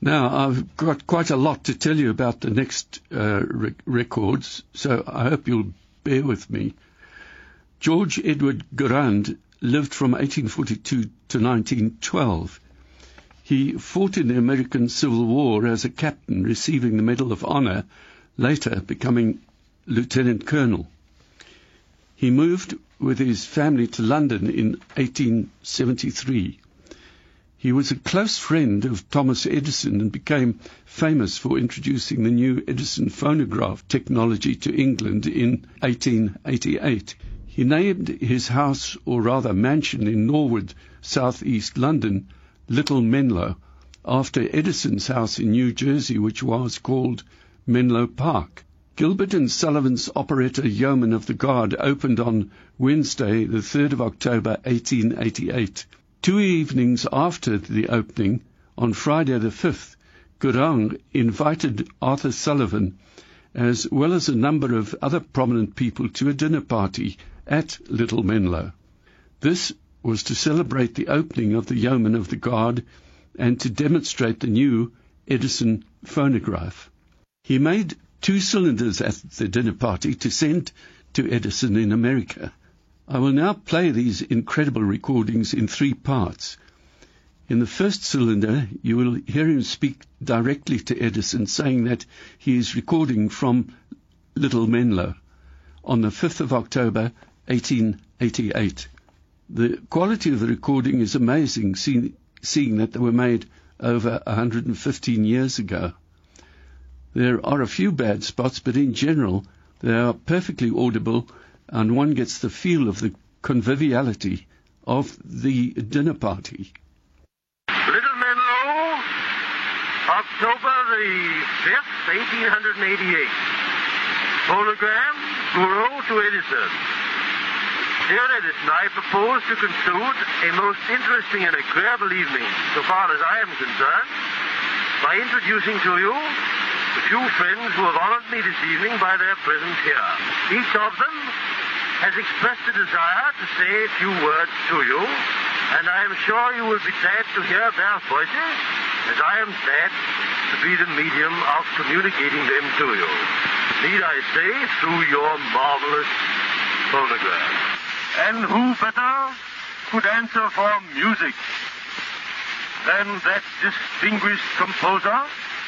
Now, I've got quite a lot to tell you about the next records, so I hope you'll bear with me. George Edward Garand lived from 1842 to 1912. He fought in the American Civil War as a captain, receiving the Medal of Honor, later becoming Lieutenant Colonel. He moved with his family to London in 1873. He was a close friend of Thomas Edison and became famous for introducing the new Edison phonograph technology to England in 1888. He named his house, or rather mansion, in Norwood, southeast London, Little Menlo, after Edison's house in New Jersey, which was called Menlo Park. Gilbert and Sullivan's operetta Yeoman of the Guard opened on Wednesday, the 3rd of October, 1888. 2 evenings after the opening, on Friday the 5th, Gurrang invited Arthur Sullivan, as well as a number of other prominent people, to a dinner party at Little Menlo. This was to celebrate the opening of the Yeoman of the Guard and to demonstrate the new Edison phonograph. He made 2 cylinders at the dinner party to send to Edison in America. I will now play these incredible recordings in 3 parts. In the first cylinder, you will hear him speak directly to Edison, saying that he is recording from Little Menlo on the 5th of October, 1888. The quality of the recording is amazing, seeing that they were made over 115 years ago. There are a few bad spots, but in general, they are perfectly audible, and one gets the feel of the conviviality of the dinner party. Little Menlo, October the 5th, 1888. Phonogram, Guru to Edison. Dear Edison, I propose to conclude a most interesting and agreeable evening, so far as I am concerned, by introducing to you the few friends who have honored me this evening by their presence here. Each of them has expressed a desire to say a few words to you, and I am sure you will be glad to hear their voices, as I am glad to be the medium of communicating them to you. Need I say, through your marvelous phonograph. And who better could answer for music than that distinguished composer,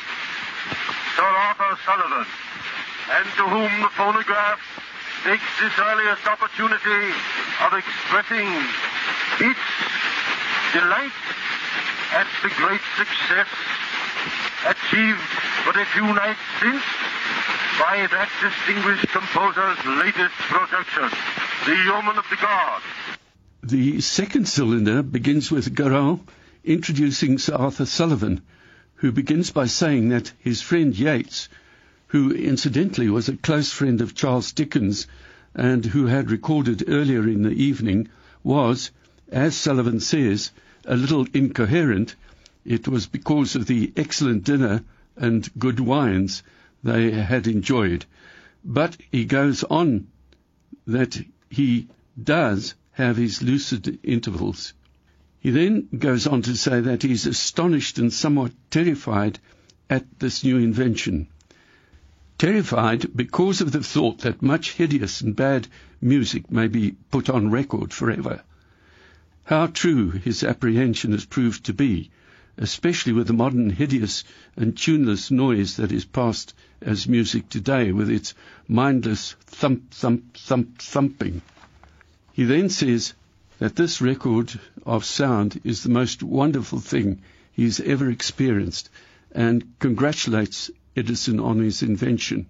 Sir Arthur Sullivan, and to whom the phonograph takes this earliest opportunity of expressing its delight at the great success achieved but a few nights since by that distinguished composer's latest production, The Yeoman of the Guard. The second cylinder begins with Garand introducing Sir Arthur Sullivan, who begins by saying that his friend Yeats, who incidentally was a close friend of Charles Dickens and who had recorded earlier in the evening, was, as Sullivan says, a little incoherent. It was because of the excellent dinner and good wines they had enjoyed. But he goes on that he does have his lucid intervals. He then goes on to say that he's astonished and somewhat terrified at this new invention. Terrified because of the thought that much hideous and bad music may be put on record forever. How true his apprehension has proved to be, especially with the modern hideous and tuneless noise that is passed as music today, with its mindless thump, thump, thump, thumping. He then says that this record of sound is the most wonderful thing he's ever experienced, and congratulates Edison on his invention.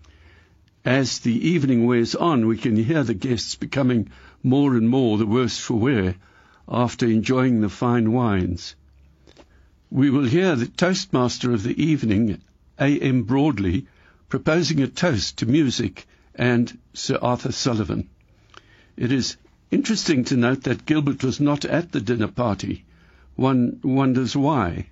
As the evening wears on, we can hear the guests becoming more and more the worse for wear after enjoying the fine wines. We will hear the toastmaster of the evening, A.M. Broadley, proposing a toast to music and Sir Arthur Sullivan. It is interesting to note that Gilbert was not at the dinner party. One wonders why.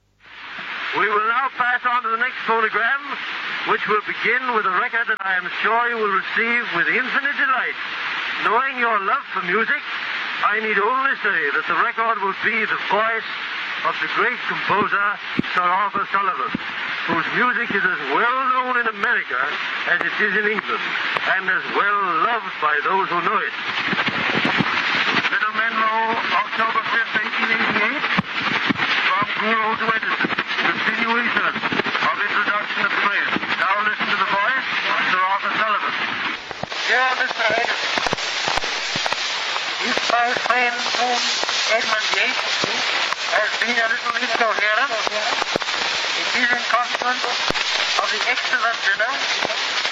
We will now pass on to the next phonogram, which will begin with a record that I am sure you will receive with infinite delight. Knowing your love for music, I need only say that the record will be the voice of the great composer Sir Arthur Sullivan, whose music is as well known in America as it is in England, and as well loved by those who know it. Little Menlo, October 5th, 1888, from Guru to Edison, continuation of introduction of praise. Now listen to the voice of Sir Arthur Sullivan. Dear Mr. Edison, if my friend Edmund Yates has been a little incoherent, it is in consequence of the excellent dinner